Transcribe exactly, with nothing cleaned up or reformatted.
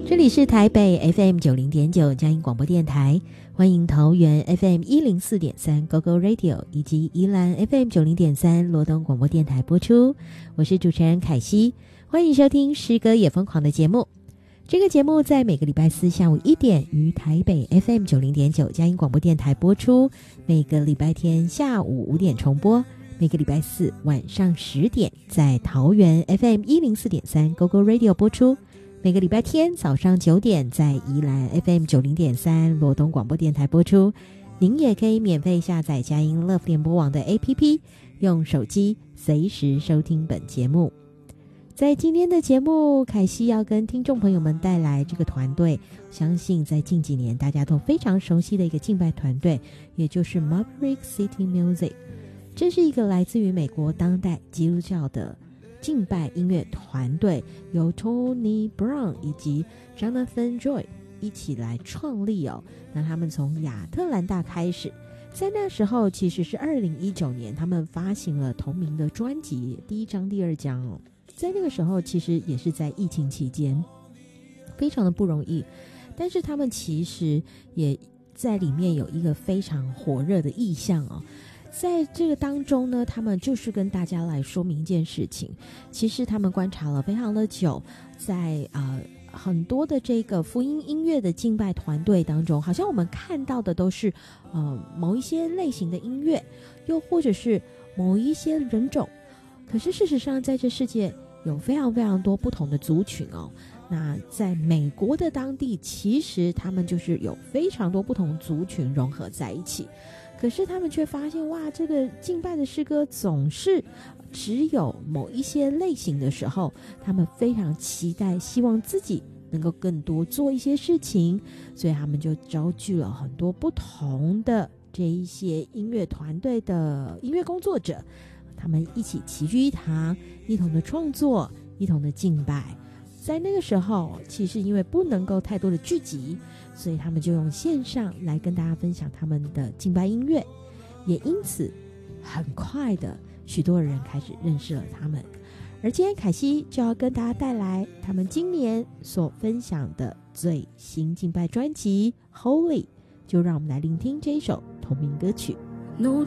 这里是台北 F M 九零点九佳音广播电台，欢迎桃园 F M 一零四点三 Go Go Radio 以及宜兰 F M 九零点三罗东广播电台播出。我是主持人凯西，欢迎收听诗歌也疯狂的节目。这个节目在每个礼拜四下午一点于台北 F M 九零点九佳音广播电台播出，每个礼拜天下午五点重播，每个礼拜四晚上十点在桃园 F M 一零四点三 Go Go Radio 播出，每个礼拜天早上九点在宜兰 F M 九零点三罗东广播电台播出。您也可以免费下载佳音 Love 联播网的 A P P， 用手机随时收听本节目。在今天的节目，凯西要跟听众朋友们带来这个团队，相信在近几年大家都非常熟悉的一个敬拜团队，也就是 Maverick City Music。 这是一个来自于美国当代基督教的敬拜音乐团队，由 Tony Brown 以及 Jonathan Joy 一起来创立哦。那他们从亚特兰大开始，在那时候其实是二零一九年，他们发行了同名的专辑，第一张第二张哦。在那个时候其实也是在疫情期间，非常的不容易，但是他们其实也在里面有一个非常火热的意向哦。在这个当中呢，他们就是跟大家来说明一件事情，其实他们观察了非常的久，在呃很多的这个福音音乐的敬拜团队当中，好像我们看到的都是呃某一些类型的音乐，又或者是某一些人种，可是事实上在这世界有非常非常多不同的族群哦。那在美国的当地，其实他们就是有非常多不同族群融合在一起，可是他们却发现，哇，这个敬拜的诗歌总是只有某一些类型的时候，他们非常期待，希望自己能够更多做一些事情，所以他们就招聚了很多不同的这一些音乐团队的音乐工作者，他们一起齐聚一堂，一同的创作，一同的敬拜。在那个时候，其实因为不能够太多的聚集，所以他们就用线上来跟大家分享他们的敬拜音乐，也因此很快的许多人开始认识了他们。而今天凯西就要跟大家带来他们今年所分享的最新敬拜专辑 Holy， 就让我们来聆听这一首同名歌曲。 No